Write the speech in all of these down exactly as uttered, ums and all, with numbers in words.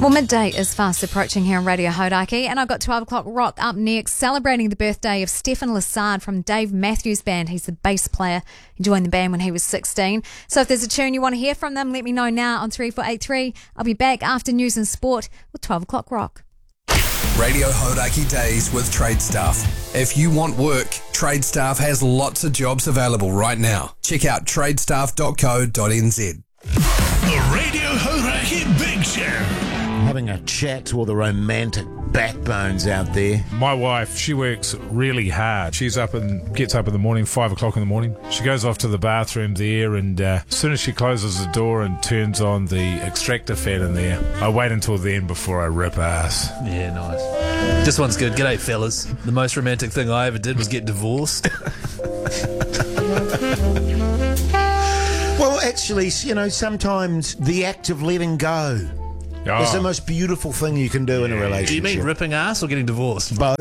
Well, midday is fast approaching here on Radio Hodaki, and I've got twelve o'clock rock up next, celebrating the birthday of Stefan Lassard from Dave Matthews Band. He's the bass player. He joined the band when he was sixteen. So if there's a tune you want to hear from them, let me know now on three four eight three. I'll be back after news and sport with twelve o'clock rock. Radio Hodaki Days with Trade Staff. If you want work, Trade Staff has lots of jobs available right now. Check out tradestaff dot co dot n z. The Radio Hodaki Big Show. Having a chat to all the romantic backbones out there. My wife, she works really hard. She's up and gets up in the morning, five o'clock in the morning. She goes off to the bathroom there, and uh, as soon as she closes the door and turns on the extractor fan in there, I wait until then before I rip ass. Yeah, nice. This one's good. G'day, fellas. The most romantic thing I ever did was get divorced. Well, actually, you know, sometimes the act of letting go Oh. is the most beautiful thing you can do in a relationship. Do you mean ripping ass or getting divorced? Both.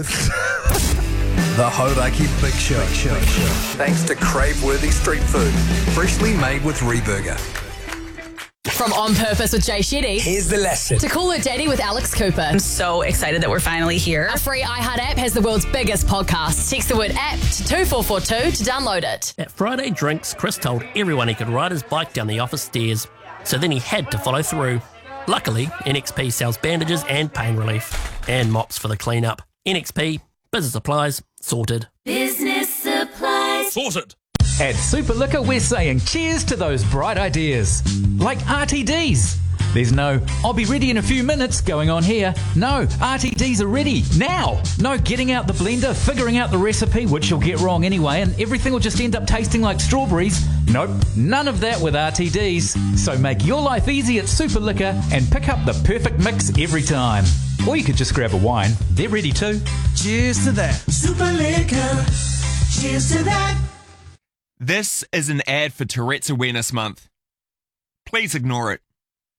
The Hodaki Big Show. Show, show. Thanks to crave-worthy street food, freshly made with Reburger. From On Purpose with Jay Shetty. Here's the lesson. To Call Her Daddy with Alex Cooper. I'm so excited that we're finally here. Our free iHeart app has the world's biggest podcast. Text the word app to two four four two to download it. At Friday Drinks, Chris told everyone he could ride his bike down the office stairs, so then he had to follow through. Luckily, N X P sells bandages and pain relief, and mops for the clean-up. N X P, business supplies, sorted. Business supplies. Sorted. At Super Liquor, we're saying cheers to those bright ideas, like R T Ds. There's no, I'll be ready in a few minutes going on here. No, R T Ds are ready now. No getting out the blender, figuring out the recipe, which you'll get wrong anyway, and everything will just end up tasting like strawberries. Nope, none of that with R T Ds. So make your life easy at Super Liquor and pick up the perfect mix every time. Or you could just grab a wine. They're ready too. Cheers to that. Super Liquor. Cheers to that. This is an ad for Tourette's Awareness Month. Please ignore it.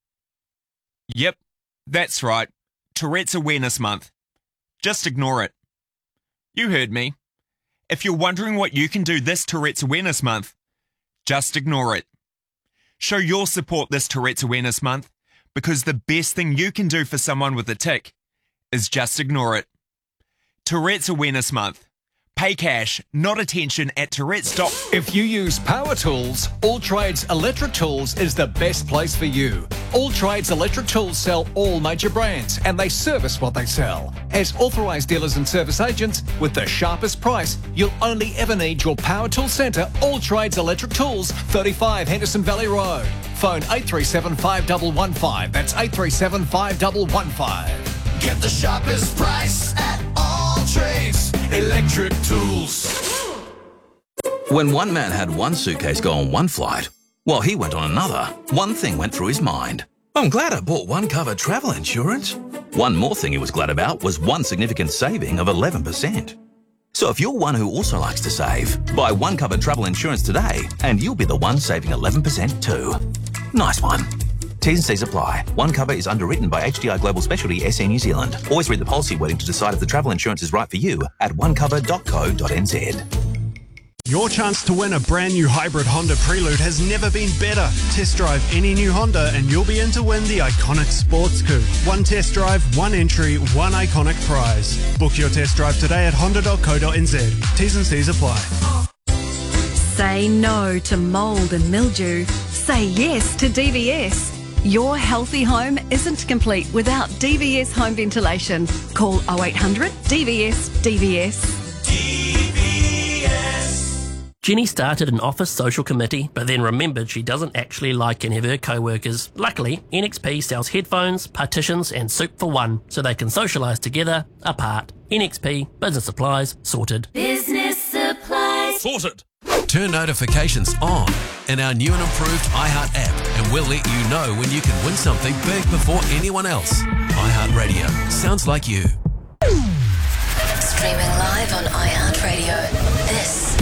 Yep, that's right. Tourette's Awareness Month. Just ignore it. You heard me. If you're wondering what you can do this Tourette's Awareness Month, just ignore it. Show your support this Tourette's Awareness Month, because the best thing you can do for someone with a tic is just ignore it. Tourette's Awareness Month. Pay cash, not attention at Tourette's. If you use power tools, All Trades Electric Tools is the best place for you. All Trades Electric Tools sell all major brands and they service what they sell. As authorised dealers and service agents, with the sharpest price, you'll only ever need your power tool centre, All Trades Electric Tools, thirty-five Henderson Valley Road. Phone eight three seven, five one one five. That's eight three seven, five one one five. Get the sharpest price at All Trades Electric Tools. When one man had one suitcase go on one flight, while he went on another, one thing went through his mind. I'm glad I bought one cover travel insurance. One more thing he was glad about was one significant saving of eleven percent. So if you're one who also likes to save, buy one cover travel insurance today and you'll be the one saving eleven percent too. Nice one. T's and C's apply. One cover is underwritten by H D I Global Specialty S A New Zealand. Always read the policy wording to decide if the travel insurance is right for you at one cover dot co dot n z. Your chance to win a brand new hybrid Honda Prelude has never been better. Test drive any new Honda and you'll be in to win the iconic Sports Coupe. One test drive, one entry, one iconic prize. Book your test drive today at honda dot co dot n z. T's and C's apply. Say no to mould and mildew. Say yes to D V S. Your healthy home isn't complete without D V S home ventilation. Call oh eight hundred D V S D V S. D V S. Jenny started an office social committee, but then remembered she doesn't actually like any of her co-workers. Luckily, N X P sells headphones, partitions and soup for one, so they can socialise together, apart. N X P, business supplies, sorted. Business supplies. Sorted. Turn notifications on in our new and improved iHeart app, and we'll let you know when you can win something big before anyone else. iHeart Radio. Sounds like you. Streaming live on iHeartRadio. This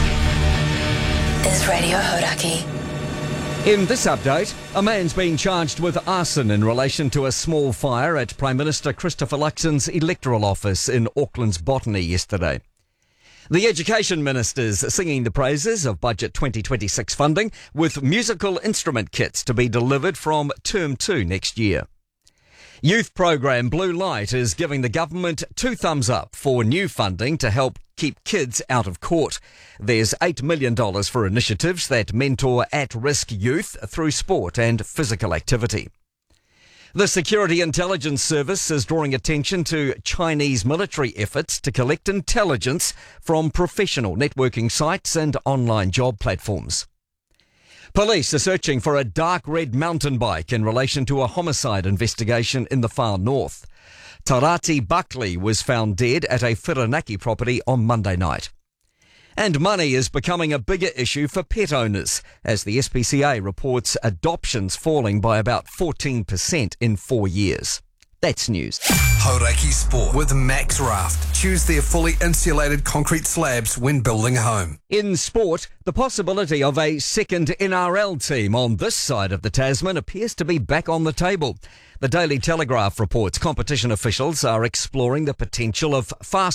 is Radio Hodaki. In this update, a man's been charged with arson in relation to a small fire at Prime Minister Christopher Luxon's electoral office in Auckland's Botany yesterday. The Education Minister's singing the praises of Budget twenty twenty-six funding, with musical instrument kits to be delivered from Term two next year. Youth program Blue Light is giving the government two thumbs up for new funding to help keep kids out of court. There's eight million dollars for initiatives that mentor at-risk youth through sport and physical activity. The Security Intelligence Service is drawing attention to Chinese military efforts to collect intelligence from professional networking sites and online job platforms. Police are searching for a dark red mountain bike in relation to a homicide investigation in the far north. Tarati Buckley was found dead at a Whiranaki property on Monday night. And money is becoming a bigger issue for pet owners, as the S P C A reports adoptions falling by about fourteen percent in four years. That's news. Hauraki Sport with Max Raft. Choose their fully insulated concrete slabs when building a home. In sport, the possibility of a second N R L team on this side of the Tasman appears to be back on the table. The Daily Telegraph reports competition officials are exploring the potential of fast